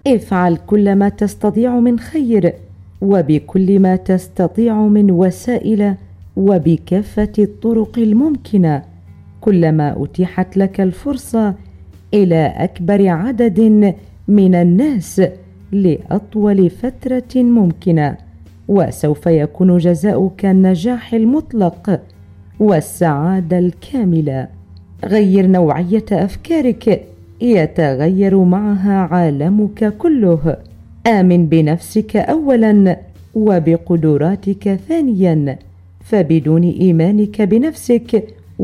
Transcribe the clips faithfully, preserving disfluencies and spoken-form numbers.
افعل كل ما تستطيع من خير، وبكل ما تستطيع من وسائل، وبكافة الطرق الممكنة، كلما أتيحت لك الفرصة إلى أكبر عدد من الناس لأطول فترة ممكنة، وسوف يكون جزاؤك النجاح المطلق والسعادة الكاملة. غير نوعية أفكارك يتغير معها عالمك كله. آمن بنفسك أولا وبقدراتك ثانيا، فبدون إيمانك بنفسك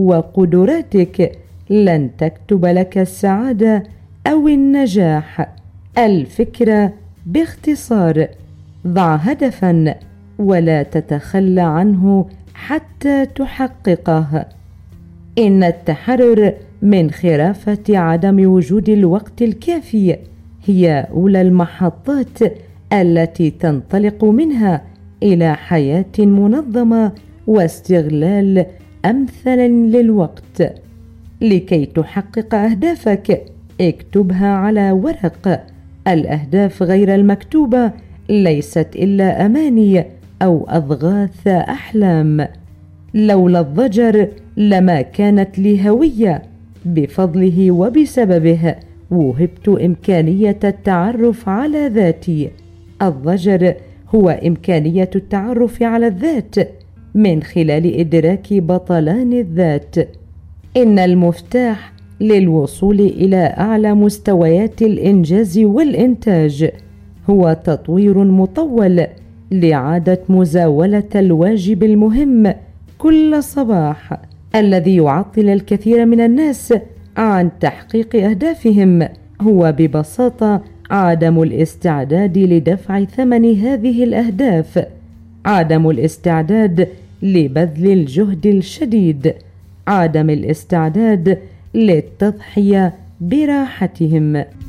وقدراتك لن تكتب لك السعادة أو النجاح. الفكرة باختصار: ضع هدفا ولا تتخلى عنه حتى تحققه. إن التحرر من خرافة عدم وجود الوقت الكافي هي أولى المحطات التي تنطلق منها إلى حياة منظمة واستغلال أمثل للوقت. لكي تحقق أهدافك اكتبها على ورق. الأهداف غير المكتوبة ليست إلا أماني أو أضغاث أحلام. لولا الضجر لما كانت لي هوية. بفضله وبسببه وهبت إمكانية التعرف على ذاتي. الضجر هو إمكانية التعرف على الذات من خلال إدراك بطلان الذات. إن المفتاح للوصول إلى أعلى مستويات الإنجاز والإنتاج هو تطوير مطول لعادة مزاولة الواجب المهم كل صباح. الذي يعطل الكثير من الناس عن تحقيق أهدافهم هو ببساطة عدم الاستعداد لدفع ثمن هذه الأهداف، عدم الاستعداد لبذل الجهد الشديد، عدم الاستعداد للتضحية براحتهم.